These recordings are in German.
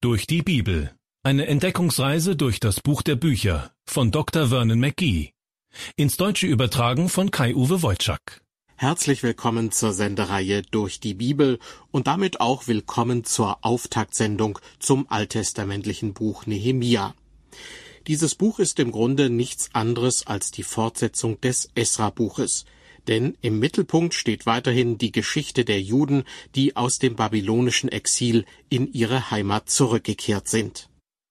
Durch die Bibel. Eine Entdeckungsreise durch das Buch der Bücher von Dr. Vernon McGee. Ins Deutsche übertragen von Kai-Uwe Wojczak. Herzlich willkommen zur Sendereihe Durch die Bibel und damit auch willkommen zur Auftaktsendung zum alttestamentlichen Buch Nehemia. Dieses Buch ist im Grunde nichts anderes als die Fortsetzung des Esra-Buches, denn im Mittelpunkt steht weiterhin die Geschichte der Juden, die aus dem babylonischen Exil in ihre Heimat zurückgekehrt sind.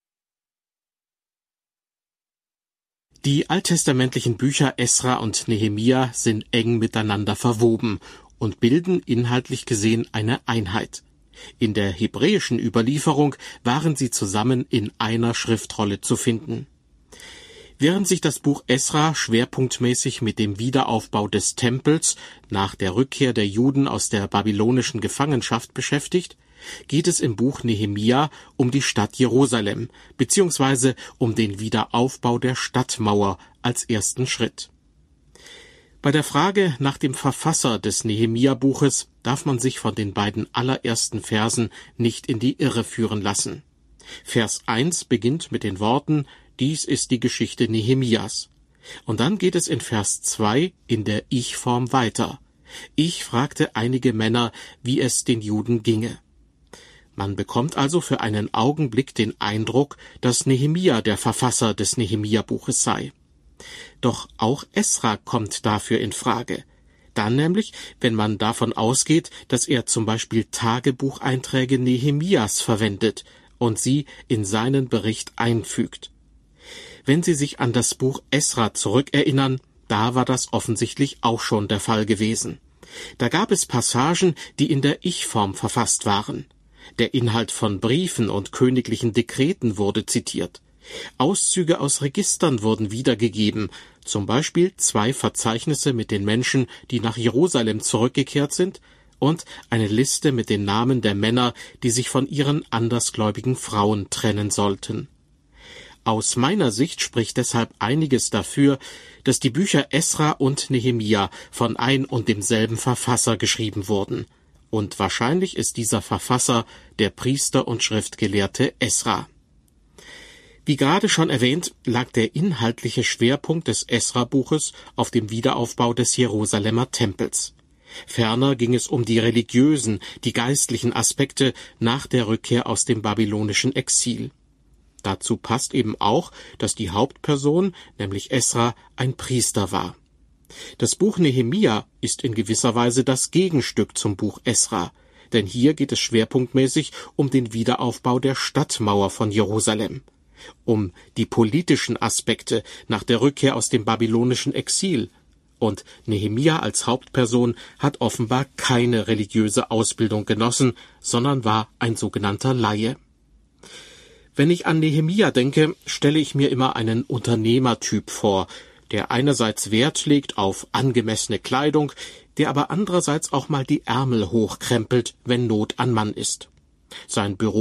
Die alttestamentlichen Bücher Esra und Nehemia sind eng miteinander verwoben und bilden inhaltlich gesehen eine Einheit. In der hebräischen Überlieferung waren sie zusammen in einer Schriftrolle zu finden. Während sich das Buch Esra schwerpunktmäßig mit dem Wiederaufbau des Tempels nach der Rückkehr der Juden aus der babylonischen Gefangenschaft beschäftigt, geht es im Buch Nehemia um die Stadt Jerusalem bzw. um den Wiederaufbau der Stadtmauer als ersten Schritt. Bei der Frage nach dem Verfasser des Nehemia-Buches darf man sich von den beiden allerersten Versen nicht in die Irre führen lassen. Vers 1 beginnt mit den Worten: Dies ist die Geschichte Nehemias. Und dann geht es in Vers 2 in der Ich-Form weiter. Ich fragte einige Männer, wie es den Juden ginge. Man bekommt also für einen Augenblick den Eindruck, dass Nehemia der Verfasser des Nehemia-Buches sei. Doch auch Esra kommt dafür in Frage. Dann nämlich, wenn man davon ausgeht, dass er zum Beispiel Tagebucheinträge Nehemias verwendet und sie in seinen Bericht einfügt. Wenn Sie sich an das Buch Esra zurückerinnern, da war das offensichtlich auch schon der Fall gewesen. Da gab es Passagen, die in der Ich-Form verfasst waren. Der Inhalt von Briefen und königlichen Dekreten wurde zitiert. Auszüge aus Registern wurden wiedergegeben, zum Beispiel 2 Verzeichnisse mit den Menschen, die nach Jerusalem zurückgekehrt sind, und eine Liste mit den Namen der Männer, die sich von ihren andersgläubigen Frauen trennen sollten. Aus meiner Sicht spricht deshalb einiges dafür, dass die Bücher Esra und Nehemia von ein und demselben Verfasser geschrieben wurden. Und wahrscheinlich ist dieser Verfasser der Priester und Schriftgelehrte Esra. Wie gerade schon erwähnt, lag der inhaltliche Schwerpunkt des Esra-Buches auf dem Wiederaufbau des Jerusalemer Tempels. Ferner ging es um die religiösen, die geistlichen Aspekte nach der Rückkehr aus dem babylonischen Exil. Dazu passt eben auch, dass die Hauptperson, nämlich Esra, ein Priester war. Das Buch Nehemia ist in gewisser Weise das Gegenstück zum Buch Esra, denn hier geht es schwerpunktmäßig um den Wiederaufbau der Stadtmauer von Jerusalem, um die politischen Aspekte nach der Rückkehr aus dem babylonischen Exil. Und Nehemia als Hauptperson hat offenbar keine religiöse Ausbildung genossen, sondern war ein sogenannter Laie. Wenn ich an Nehemia denke, stelle ich mir immer einen Unternehmertyp vor, der einerseits Wert legt auf angemessene Kleidung, der aber andererseits auch mal die Ärmel hochkrempelt, wenn Not an Mann ist. Sein Büro